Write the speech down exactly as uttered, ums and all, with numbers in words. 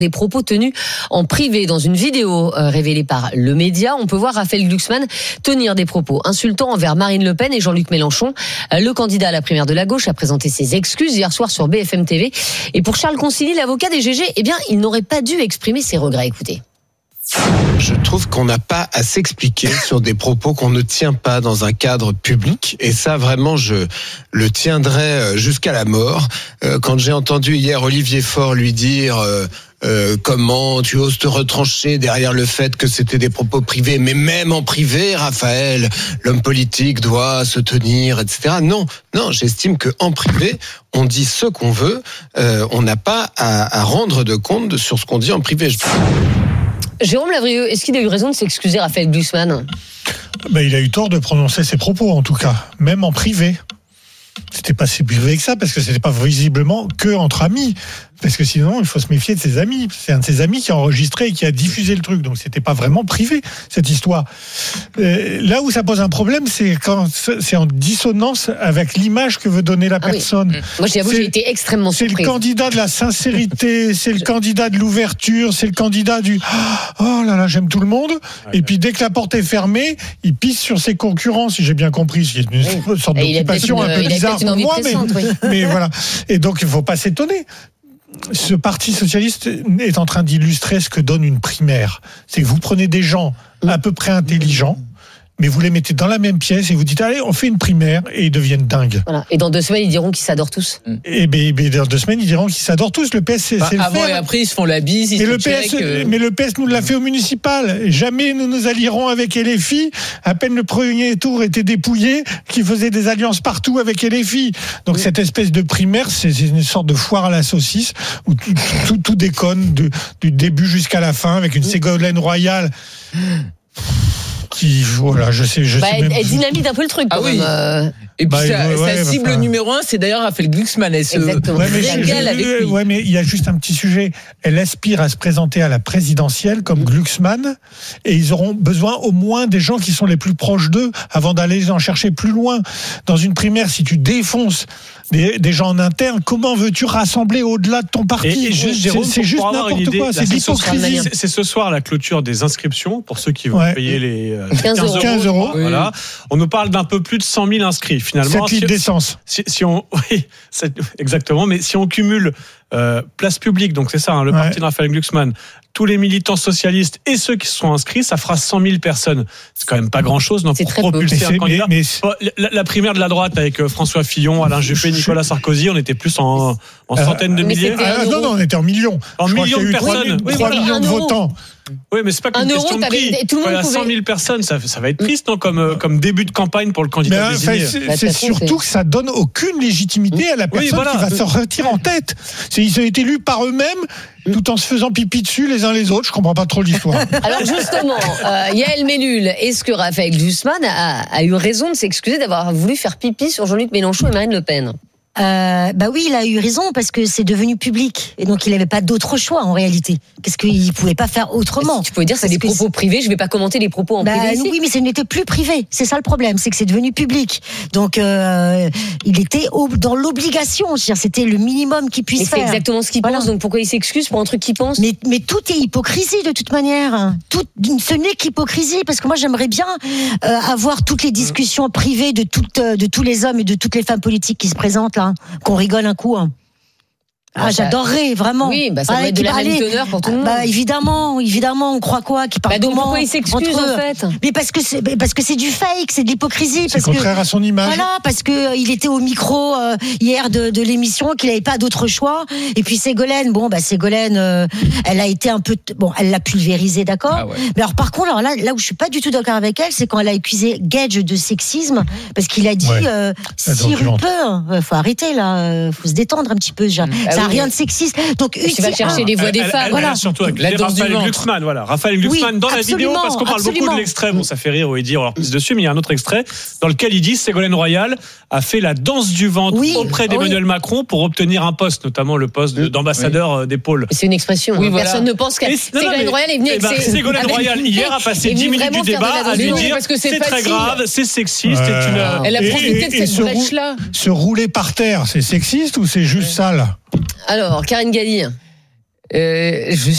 Des propos tenus en privé. Dans une vidéo euh, révélée par Le Média, on peut voir Raphaël Glucksmann tenir des propos insultants envers Marine Le Pen et Jean-Luc Mélenchon. Euh, le candidat à la primaire de la gauche a présenté ses excuses hier soir sur B F M T V. Et pour Charles Consilly, l'avocat des G G, eh bien, il n'aurait pas dû exprimer ses regrets. Écoutez. Je trouve qu'on n'a pas à s'expliquer sur des propos qu'on ne tient pas dans un cadre public. Et ça, vraiment, je le tiendrai jusqu'à la mort. Quand j'ai entendu hier Olivier Faure lui dire... Euh, Euh, comment tu oses te retrancher derrière le fait que c'était des propos privés, mais même en privé, Raphaël, l'homme politique doit se tenir, et cetera. Non, non, j'estime que en privé, on dit ce qu'on veut, euh, on n'a pas à, à rendre de compte sur ce qu'on dit en privé. Jérôme Lavrieux, est-ce qu'il a eu raison de s'excuser, Raphaël Glucksmann ? Ben, il a eu tort de prononcer ses propos, en tout cas, même en privé. C'était pas si privé que ça, parce que c'était pas visiblement que entre amis. Parce que sinon, il faut se méfier de ses amis. C'est un de ses amis qui a enregistré et qui a diffusé le truc. Donc, c'était pas vraiment privé, cette histoire. Euh, là où ça pose un problème, c'est quand c'est en dissonance avec l'image que veut donner la ah personne. Oui. Moi, j'avoue, j'ai été extrêmement surprise. C'est le candidat de la sincérité, c'est le Je... candidat de l'ouverture, c'est le candidat du « Oh là là, j'aime tout le monde ». Et puis, dès que la porte est fermée, il pisse sur ses concurrents, si j'ai bien compris. C'est une oui. sorte et d'occupation un peu bizarre pour moi, mais, oui. mais voilà. Et donc, il ne faut pas s'étonner. Ce parti socialiste est en train d'illustrer ce que donne une primaire. C'est que vous prenez des gens à peu près intelligents, mais vous les mettez dans la même pièce et vous dites allez, on fait une primaire, et ils deviennent dingues. Voilà. Et dans deux semaines, ils diront qu'ils s'adorent tous. Et ben, ben dans deux semaines, ils diront qu'ils s'adorent tous. Le P S, c'est, bah, c'est le avant faire. Et après, ils se font la bise. Ils et se le P S, euh... mais le P S nous l'a fait au municipal. Jamais nous nous allierons avec L F I. À peine le premier tour était dépouillé, qui faisait des alliances partout avec L F I. Donc oui. Cette espèce de primaire, c'est, c'est une sorte de foire à la saucisse où tout, tout, tout déconne de, du début jusqu'à la fin avec une Ségolène Royal. Qui, voilà, je sais, je bah, sais même elle dynamite un peu le truc. Ah oui. Euh... Et puis bah, sa, ouais, sa ouais, cible enfin... numéro un, c'est d'ailleurs Raphaël Glucksmann. Elle se Exactement. Ouais, mais, régale avec lui. Ouais, mais il y a juste un petit sujet. Elle aspire à se présenter à la présidentielle comme Glucksmann, et ils auront besoin au moins des gens qui sont les plus proches d'eux avant d'aller en chercher plus loin. Dans une primaire, si tu défonces des, des gens en interne, comment veux-tu rassembler au-delà de ton parti ? Et, et juste, Jérôme, c'est, c'est juste n'importe idée, quoi. C'est l'hypocrisie. C'est, c'est ce soir la clôture des inscriptions pour ceux qui vont ouais. payer les euh, quinze euros. Voilà. On nous parle d'un peu plus de cent mille inscrits finalement. sept litres d'essence. Si, si on, oui, c'est, exactement. Mais si on cumule euh, place publique, donc c'est ça, hein, le ouais. parti de Raphaël Glucksmann, tous les militants socialistes et ceux qui se sont inscrits, ça fera cent mille personnes. C'est quand même pas grand-chose non, pour propulser un candidat. Mais, mais la, la primaire de la droite avec François Fillon, Alain Juppé, Nicolas Sarkozy, on était plus en, en euh, centaines de milliers. Ah, non, non, on était en millions. En Je millions de personnes. trois, oui, trois voilà, millions de votants. Oui, mais c'est pas qu'une un question euro, de prix. Tout le monde cent mille personnes, ça, ça va être triste, non, comme, comme début de campagne pour le candidat mais, désigné. C'est, c'est, c'est surtout que ça donne aucune légitimité à la personne oui, voilà. qui va se retirer en tête. C'est, ils ont été élus par eux-mêmes, tout en se faisant pipi dessus les uns les autres. Je comprends pas trop l'histoire. Alors justement, euh, Yael Mellul, est-ce que Raphaël Glucksmann a, a eu raison de s'excuser d'avoir voulu faire pipi sur Jean-Luc Mélenchon et Marine Le Pen ? Euh, bah oui, il a eu raison parce que c'est devenu public et donc il n'avait pas d'autre choix en réalité parce qu'il pouvait pas faire autrement. Si tu pouvais dire c'est des propos c'est... privés, je vais pas commenter les propos en bah, privé. Ici. Oui, mais ce n'était plus privé. C'est ça le problème, c'est que c'est devenu public. Donc euh, il était au, dans l'obligation. C'est-à-dire, c'était le minimum qu'il puisse mais faire. C'est exactement ce qu'il voilà. pense. Donc pourquoi il s'excuse pour un truc qu'il pense ? Mais mais tout est hypocrisie de toute manière. Tout ce n'est qu'hypocrisie parce que moi j'aimerais bien euh, avoir toutes les discussions privées de toutes de tous les hommes et de toutes les femmes politiques qui se présentent là. Qu'on rigole un coup. Hein. Ah, bah, j'adorerais, vraiment. Oui, bah, ça doit être de la même teneur pour tout le monde. Bah, évidemment, évidemment, on croit quoi qui parle bah, donc pourquoi il s'excuse, en fait ? Mais parce que c'est, parce que c'est du fake, c'est de l'hypocrisie. C'est parce contraire que, à son image. Voilà, parce que euh, il était au micro euh, hier de, de l'émission, qu'il n'avait pas d'autre choix. Et puis Ségolène, bon, bah, Ségolène, euh, elle a été un peu, t- bon, elle l'a pulvérisé, d'accord. Ah ouais. Mais alors, par contre, alors là, là où je suis pas du tout d'accord avec elle, c'est quand elle a accusé Gage de sexisme, parce qu'il a dit, ouais. euh, si Ruppe, euh, faut arrêter, là, faut se détendre un petit peu, déjà. Ah, ça n'a oui. rien de sexiste. Donc, tu vas chercher les voix elle, des elle, femmes. Elle, voilà. elle, surtout avec la danse Raphaël Glucksmann, voilà. Raphaël Glucksmann oui, dans la vidéo, parce qu'on parle absolument. beaucoup de l'extrait. Bon, ça fait rire, on va dire, on leur pisse dessus, mais il y a un autre extrait dans lequel il dit Ségolène Royal a fait la danse du ventre oui, auprès d'Emmanuel oui. Macron pour obtenir un poste, notamment le poste de, d'ambassadeur oui. des pôles. C'est une expression. Oui, voilà. Personne ne pense qu'à Ségolène Royal est venue avec ses. Ségolène Royal hier a passé dix minutes du débat à lui dire c'est très grave, c'est sexiste. Elle a profité de cette brèche-là. Se rouler par terre, c'est sexiste ou c'est juste sale ? Alors, Karine Galli. Euh, je